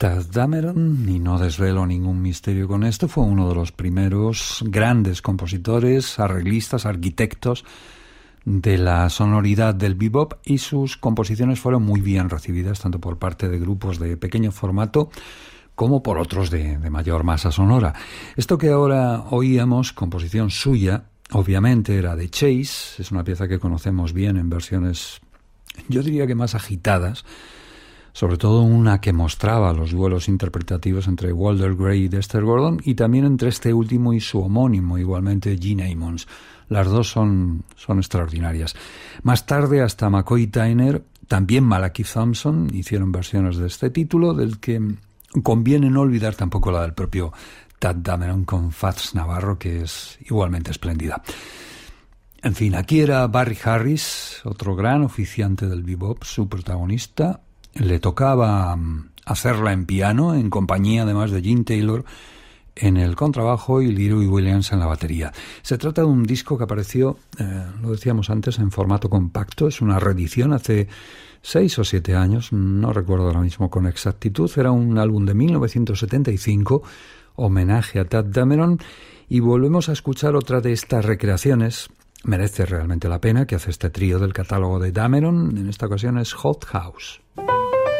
Tadd Dameron, y no desvelo ningún misterio con esto, fue uno de los primeros grandes compositores, arreglistas, arquitectos de la sonoridad del bebop, y sus composiciones fueron muy bien recibidas tanto por parte de grupos de pequeño formato como por otros de mayor masa sonora. Esto que ahora oíamos, composición suya, obviamente era de Chase, es una pieza que conocemos bien en versiones, yo diría que más agitadas, sobre todo una que mostraba los duelos interpretativos entre Walter Gray y Dexter Gordon, y también entre este último y su homónimo, igualmente Gene Ammons. Las dos son extraordinarias. Más tarde, hasta McCoy Tyner, también Malachi Thompson, hicieron versiones de este título, del que conviene no olvidar tampoco la del propio Tadd Dameron con Fats Navarro, que es igualmente espléndida. En fin, aquí era Barry Harris, otro gran oficiante del bebop, su protagonista. Le tocaba hacerla en piano, en compañía además de Gene Taylor en el contrabajo y Leroy Williams en la batería. Se trata de un disco que apareció, lo decíamos antes, en formato compacto. Es una reedición hace 6 o 7 años, no recuerdo ahora mismo con exactitud. Era un álbum de 1975, homenaje a Tadd Dameron, y volvemos a escuchar otra de estas recreaciones. Merece realmente la pena, que hace este trío del catálogo de Dameron. En esta ocasión es Hot House.